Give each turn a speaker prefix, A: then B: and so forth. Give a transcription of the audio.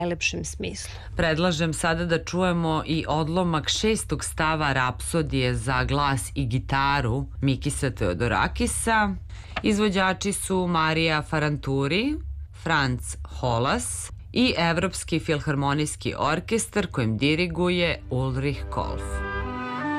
A: najlepšem smislu.
B: Predlažem sada da čujemo i odlomak 6. stava Rapsodije za glas i gitaru Mikisa Teodorakisa. Izvođači su Marija Faranturi, Franz Holas i Evropski filharmonijski orkestar kojim diriguje Ulrich Kolf.